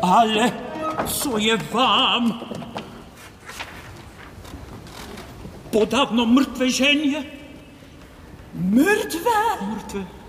Ale co je wam? Podawno mrtwe zienie? Mrtwe? Mrtwe.